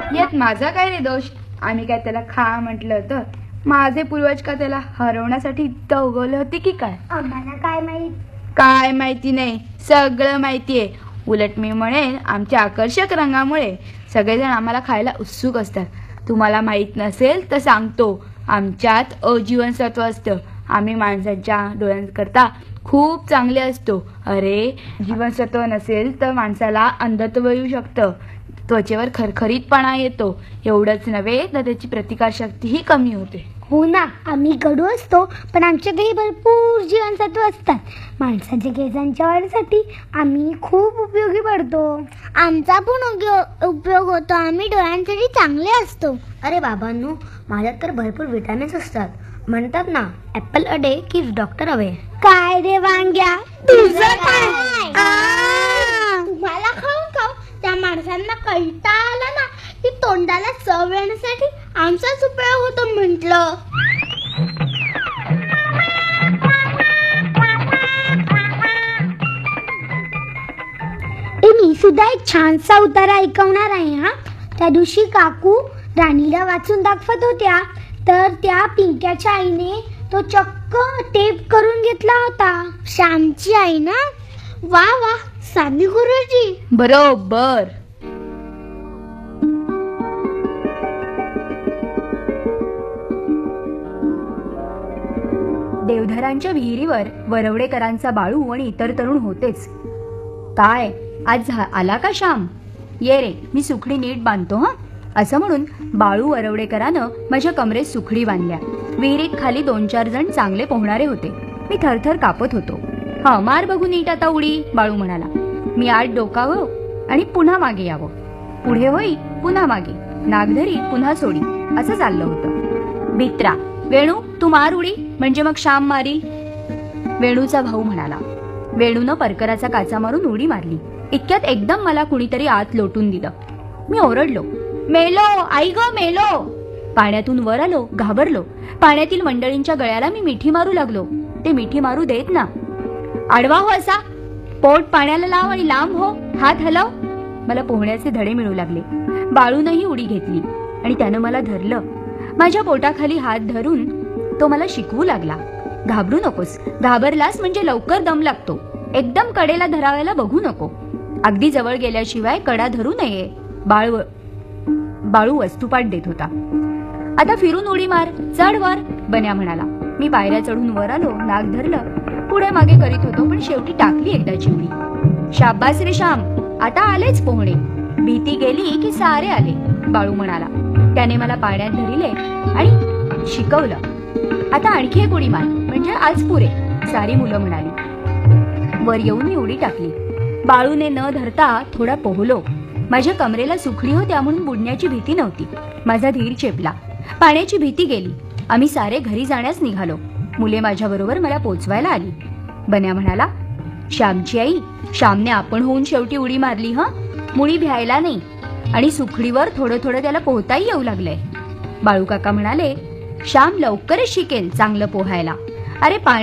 यात माझा काय रे दोष? आम्ही काय त्याला खा म्हटलं होतं? माझे पूर्वज का त्याला हरवण्यासाठी दौगवले होते की काय? आम्हाला काय माहित? काय माहिती नाही, सगळं माहितीये. उलट मी म्हणेन आमच्या आकर्षक रंगामुळे सगळेजण आम्हाला खायला उत्सुक असतात. तुम्हाला माहित नसेल तर सांगतो, आमच्यात अजीवनसत्व असतं. आम्ही माणसाच्या डोळ्यांकरता खूप चांगले असतो. अरे, जीवनसत्व नसेल तर माणसाला अंधत्व येऊ शकतं, त्वचेवर खरखरीतपणा येतो. एवढंच नव्हे तर त्याची प्रतिकारशक्तीही कमी होते. हो ना, आम्ही कडू असतो पण आमच्यातही भरपूर जीवनसत्व असतात. माणसाच्या केसांच्या वाढीसाठी आम्ही खूप उपयोगी पडतो. आमचा पण उपयोग होतो. आम्ही डोळ्यांसाठी चांगले असतो. अरे बाबांनो, माझ्यात तर भरपूर विटामिन्स असतात. म्हणतात ना, apple a day keeps doctor away. काय रे वांग्या, तुझं काय? तुम्हाला खाऊन खाऊ त्या माणसांना कळता आलं ना की तोंडाला चव येण्यासाठी आमचाच उपयोग होतो म्हटलं. मी सुद्धा एक छानसा उतारा ऐकवणार आहे हा. त्या दिवशी काकू राणीला वाचून दाखवत होत्या, तर त्या पिंक्याच्या आईने तो चक्क टेप करून घेतला होता. श्यामची आई ना? वा वा, सामी गुरुजी. बरोबर. देवधरांच्या विहिरीवर वरवडेकरांचा बाळू आणि इतर तरुण होतेच. काय आज आला का श्याम? ये रे, मी सुखडी नीट बांधतो हा. असं म्हणून बाळू वरवडेकरानं माझ्या कमरेत सुखडी बांधल्या. विहिरीत खाली 2-4 जण चांगले पोहणारे होते. मी थरथर कापत होतो. हा, मार बघू नीट आता उडी, बाळू म्हणाला. मी आत डोकावं आणि पुन्हा मागे यावं, पुढे होई पुन्हा मागे, नागधरी पुन्हा सोडी, असं चाललं होतं. भित्रा, वेणू तू मार उडी, म्हणजे मग श्याम मारील, वेणूचा भाऊ म्हणाला. वेणूनं परकराचा काचा मारून उडी मारली. इतक्यात एकदम मला कुणीतरी आत लोटून दिलं. मी ओरडलो, मेलो आई ग मेलो. पाण्यातून वर आलो, घाबरलो. पाण्यातील मंडळींच्या गळ्याला मी मिठी मारू लागलो. ते मिठी मारू देत ना. आडवा हो असा, पोट पाण्याला लाव आणि लांब हो, हात हलव. मला पोहण्याचे धडे मिळू लागले. बाळूनही उडी घेतली आणि त्यानं मला धरलं. माझ्या पोटाखाली हात धरून तो मला शिकवू लागला. घाबरू नकोस, घाबरलास म्हणजे लवकर दम लागतो. एकदम कडेला धरावायला बघू नको. अगदी जवळ गेल्याशिवाय कडा धरू नये. बाळू वस्तुपाठ देत होता. आता फिरून उडी मार, चढ वर, बन्या म्हणाला. मी पायऱ्या चढून वर आलो, नाक धरलं, पुढे मागे करीत होतो, पण शेवटी टाकली एकदाची उडी. शाबास रे श्याम, आता आलेच पोहणे. भीती गेली की सारे आले, बाळू म्हणाला. त्याने मला पाण्यात धरिले आणि शिकवलं. आता आणखी एक उडी मार, म्हणजे आज पुरे, सारी मुलं म्हणाली. वर येऊन मी उडी टाकली. बाळूने न धरता थोडा पोहलो. माझ्या कमरेला सुखडी होत्या म्हणून बुडण्याची भीती नव्हती. माझा धीर चेपला. पाण्याची भीती गेली. आम्ही सारे घरी जाण्यास निघालो. मुले माझ्या बरोबर मला पोचवायला आली. बन्या म्हणाला, श्यामची आई, श्यामने आपण होऊन शेवटी उडी मारली हा, मुळी भ्यायला नाही, आणि सुखडीवर थोडं थोडं त्याला पोहताही येऊ लागलंय. बाळू काका म्हणाले, श्याम लवकरच शिकेल चांगलं पोहायला. अरे